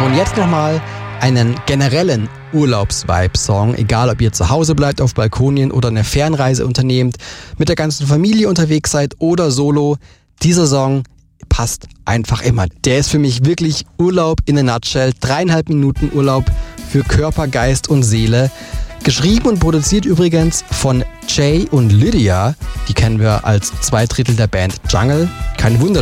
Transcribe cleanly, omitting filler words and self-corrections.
Und jetzt nochmal einen generellen Urlaubs-Vibe-Song, egal ob ihr zu Hause bleibt auf Balkonien oder eine Fernreise unternehmt, mit der ganzen Familie unterwegs seid oder solo. Dieser Song passt einfach immer. Der ist für mich wirklich Urlaub in a nutshell. 3,5 Minuten Urlaub für Körper, Geist und Seele. Geschrieben und produziert übrigens von Jay und Lydia. Die kennen wir als 2/3 der Band Jungle. Kein Wunder,